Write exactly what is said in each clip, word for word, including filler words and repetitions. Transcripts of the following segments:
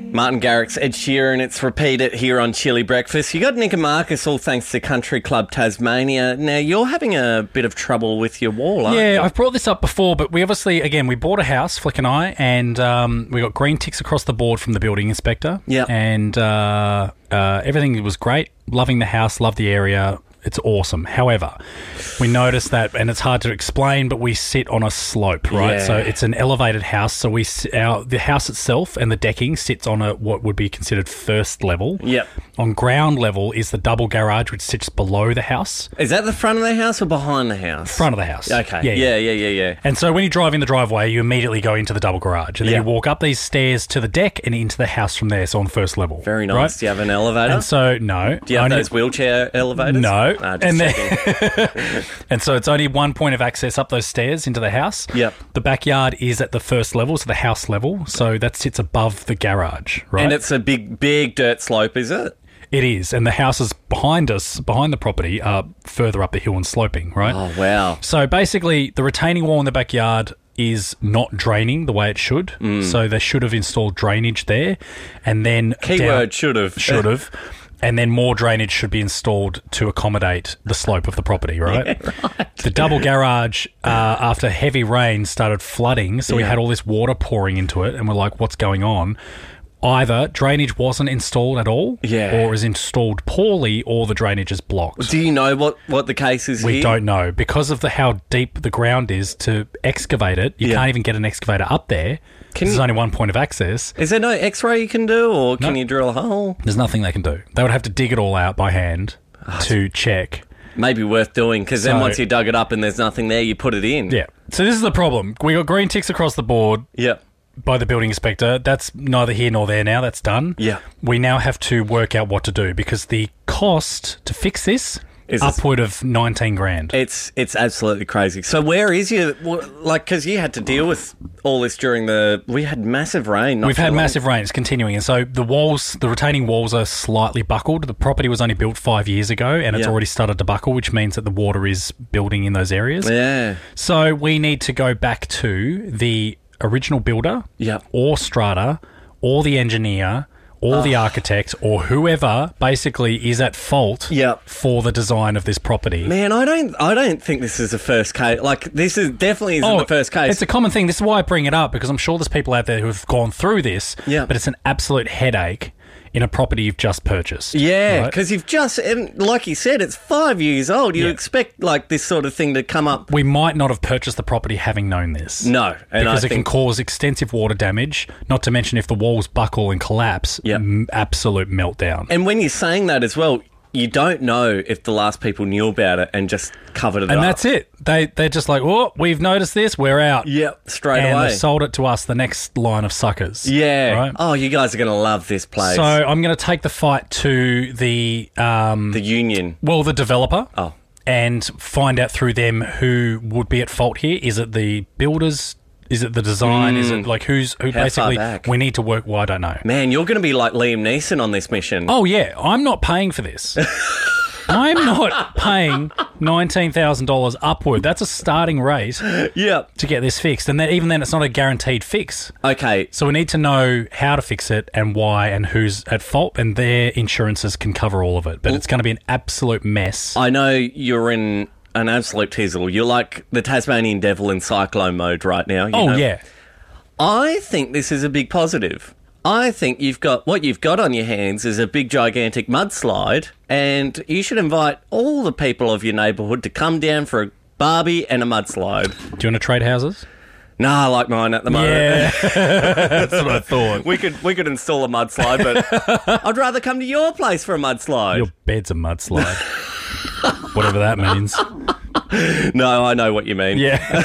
Martin Garrix, Ed Sheeran, it's repeated here on Chili Breakfast. You got Nick and Marcus, all thanks to Country Club Tasmania. Now, you're having a bit of trouble with your wall, aren't yeah, you? I've brought this up before, but we obviously, again, we bought a house, Flick and I, and um, we got green ticks across the board from the building inspector. Yeah. And uh, uh, everything was great. Loving the house, loved the area. It's awesome. However, we noticed that, and it's hard to explain, but we sit on a slope, right? Yeah. So it's an elevated house. So we s- our the house itself and the decking sits on a what would be considered first level. Yep. On ground level is the double garage, which sits below the house. Is that the front of the house or behind the house? Front of the house. Okay. Yeah, Yeah, yeah. yeah, yeah, yeah. And so when you drive in the driveway, you immediately go into the double garage. And then Yeah. you walk up these stairs to the deck and into the house from there, so on the first level. Very nice. Right? Do you have an elevator? And so, no. Do you have Only- those wheelchair elevators? No. Ah, just and, checking. then, and so it's only one point of access up those stairs into the house. Yep. The backyard is at the first level, so the house level. So that sits above the garage, right? And it's a big, big dirt slope, is it? It is. And the houses behind us, behind the property, are further up the hill and sloping, right? Oh, wow. So basically, the retaining wall in the backyard is not draining the way it should. Mm. So they should have installed drainage there. And then... Keyword should have. Should have. And then more drainage should be installed to accommodate the slope of the property, right? Yeah, right. The double garage, uh, after heavy rain, started flooding. So we Yeah. had all this water pouring into it. And we're like, what's going on? Either drainage wasn't installed at all, Yeah. or is installed poorly, or the drainage is blocked. Do you know what, what the case is We here? don't know. Because of the how deep the ground is to excavate it, you Yeah. can't even get an excavator up there. Can There's you- only one point of access. Is there no x-ray you can do, or can No. you drill a hole? There's nothing they can do. They would have to dig it all out by hand to check. Maybe worth doing, because then So- once you dug it up and there's nothing there, you put it in. Yeah. So this is the problem. We got green ticks across the board Yep. by the building inspector. That's neither here nor there now. That's done. Yeah. We now have to work out what to do because the cost to fix this Is is this- upward of nineteen grand. It's it's absolutely crazy. So where is you? wh- Like, because you had to deal with all this during the... We had massive rain. not We've too had long. massive rain. It's continuing. And so the walls, the retaining walls are slightly buckled. The property was only built five years ago and it's Yeah. already started to buckle, which means that the water is building in those areas. Yeah. So we need to go back to the original builder Yep. or strata or the engineer or the architect or whoever basically is at fault Yep. for the design of this property. Man, I don't I don't think this is the first case. Like, this is definitely isn't the first case. It's a common thing. This is why I bring it up, because I'm sure there's people out there who have gone through this, Yeah. but it's an absolute headache in a property you've just purchased. Yeah, right? because you've just... And like you said, it's five years old. You Yeah. expect, like, this sort of thing to come up. We might not have purchased the property having known this. No. And because I it can think... cause extensive water damage, not to mention if the walls buckle and collapse, Yep. m- absolute meltdown. And when you're saying that as well, you don't know if the last people knew about it and just covered it And up. that's it. They, they're just like, oh, we've noticed this, we're out. Yep, straight and away. they've sold it to us, the next line of suckers. Yeah. Right? Oh, you guys are going to love this place. So I'm going to take the fight to the, um, the union. well, the developer. Oh. And find out through them who would be at fault here. Is it the builders? Is it the design? Is it like who's who? How far basically, back? we need to work. Well, I don't know. Man, you're going to be like Liam Neeson on this mission. Oh yeah, I'm not paying for this. I'm not paying nineteen thousand dollars upward. That's a starting rate Yeah. to get this fixed, and then even then, it's not a guaranteed fix. Okay. So we need to know how to fix it and why and who's at fault, and their insurances can cover all of it. But it's going to be an absolute mess. I know you're in an absolute tizzle. You're like the Tasmanian devil in cyclone mode right now. you oh know? yeah. I think this is a big positive. I think you've got what you've got on your hands is a big gigantic mudslide, and you should invite all the people of your neighbourhood to come down for a barbie and a mudslide. Do you want to trade houses? Nah, I like mine at the moment. Yeah, that's what I thought. We could we could install a mudslide, but I'd rather come to your place for a mudslide. Your bed's a mudslide. Whatever that means. No, I know what you mean. Yeah.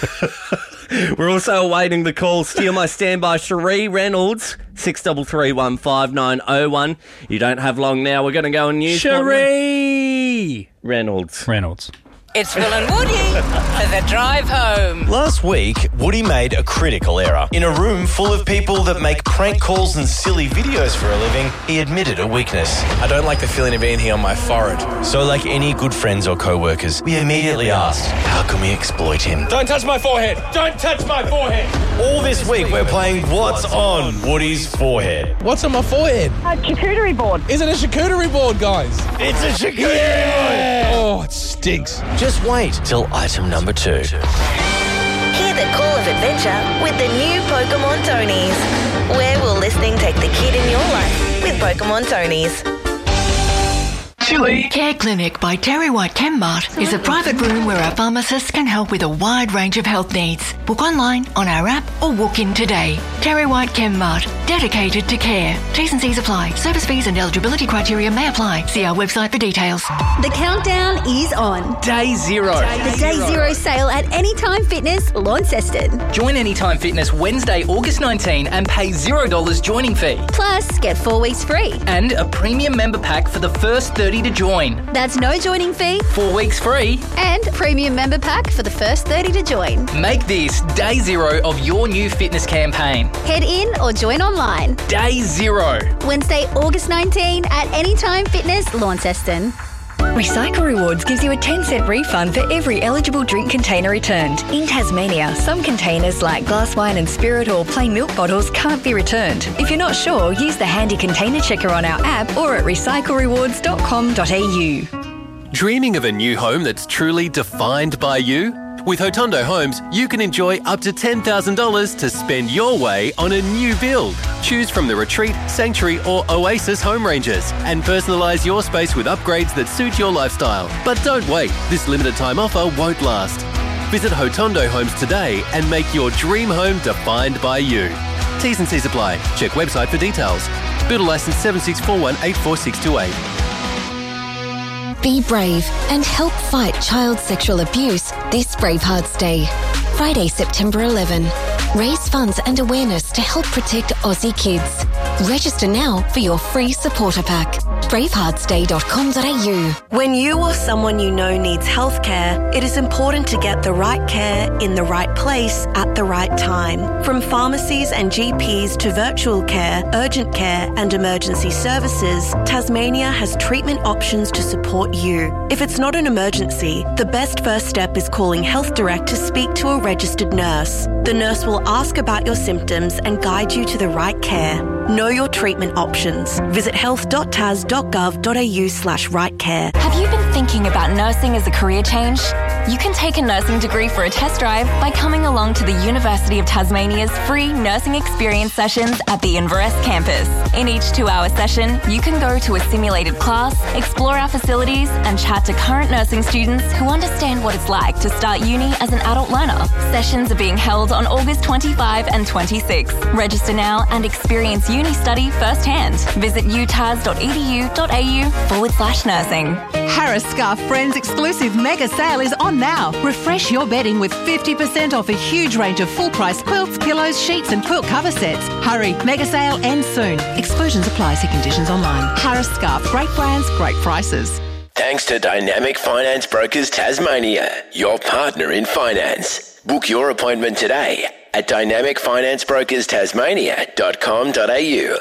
We're also awaiting the call. Steal my standby, Cherie Reynolds, six three three one five nine oh one. You don't have long now. We're going to go on news. Cherie Reynolds. Reynolds. It's Phil and Woody for the drive home. Last week, Woody made a critical error. In a room full of people that make prank calls and silly videos for a living, he admitted a weakness. I don't like the feeling of anything on my forehead. So like any good friends or co-workers, we immediately asked, how can we exploit him? Don't touch my forehead! Don't touch my forehead! All this week, we're playing What's on Woody's Forehead. What's on my forehead? A charcuterie board. Is it a charcuterie board, guys? It's a charcuterie Yeah! Oh, it stinks. Just wait till item number two. Hear the call of adventure with the new Pokemon Tonys. Where will listening take the kid in your life with Pokemon Tonys? Chili. Care Clinic by Terry White Chemmart is a private room where our pharmacists can help with a wide range of health needs. Book online, on our app, or walk in today. Terry White Chemmart, dedicated to care. T's and C's apply. Service fees and eligibility criteria may apply. See our website for details. The countdown is on. Day zero. The Day Zero sale at Anytime Fitness, Launceston. Join Anytime Fitness Wednesday, August nineteenth and pay zero dollars joining fee. Plus, get four weeks free. And a premium member pack for the first thirty to join. That's no joining fee. Four weeks free. And premium member pack for the first thirty to join. Make this day zero of your new fitness campaign. Head in or join online. Day zero. Wednesday, August nineteenth at Anytime Fitness, Launceston. Recycle Rewards gives you a ten cent refund for every eligible drink container returned. In Tasmania, some containers like glass wine and spirit or plain milk bottles can't be returned. If you're not sure, use the handy container checker on our app or at recycle rewards dot com dot a u. Dreaming of a new home that's truly defined by you? With Hotondo Homes, you can enjoy up to ten thousand dollars to spend your way on a new build. Choose from the Retreat, Sanctuary or Oasis home ranges and personalise your space with upgrades that suit your lifestyle. But don't wait, this limited time offer won't last. Visit Hotondo Homes today and make your dream home defined by you. T's and C's apply. Check website for details. Builder licence seven six four one eight four six two eight. Be brave and help fight child sexual abuse this Bravehearts Day. Friday, September eleventh. Raise funds and awareness to help protect Aussie kids. Register now for your free supporter pack. bravehearts day dot com dot a u. When you or someone you know needs healthcare, it is important to get the right care in the right place at the right time. From pharmacies and G Ps to virtual care, urgent care and emergency services, Tasmania has treatment options to support you. If it's not an emergency, the best first step is calling Health Direct to speak to a registered nurse. The nurse will ask about your symptoms and guide you to the right care. Know your treatment options. Visit health dot tas dot gov dot a u slash right care. Have you been thinking about nursing as a career change? You can take a nursing degree for a test drive by coming along to the University of Tasmania's free nursing experience sessions at the Inverest campus. In each two-hour session, you can go to a simulated class, explore our facilities, and chat to current nursing students who understand what it's like to start uni as an adult learner. Sessions are being held on August twenty-fifth and twenty-sixth. Register now and experience uni study firsthand. Visit utas dot e d u dot a u forward slash nursing. Harris Scarf Friends exclusive mega sale is on now. Refresh your bedding with fifty percent off a huge range of full-price quilts, pillows, sheets and quilt cover sets. Hurry, mega sale ends soon. Exclusions apply. See conditions online. Harris Scarf. Great brands, great prices. Thanks to Dynamic Finance Brokers Tasmania, your partner in finance. Book your appointment today at dynamic finance brokers tasmania dot com dot a u.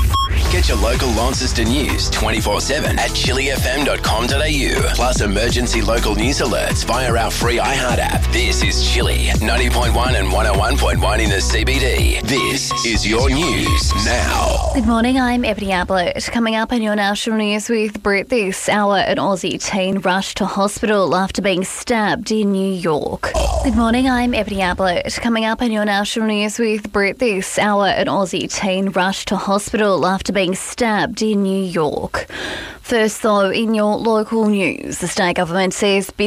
Get your local Launceston news twenty-four seven at chili f m dot com dot a u. Plus emergency local news alerts via our free iHeart app. This is Chili, ninety point one and one oh one point one in the C B D. This is your news now. Good morning, I'm Ebony Ablett. Coming up on your national news with Brett this hour, an Aussie teen rushed to hospital after being stabbed in New York. Good morning, I'm Ebony Ablett. Coming up on your national news with Brett this hour, an Aussie teen rushed to hospital after being stabbed in New York. First, though, in your local news, the state government says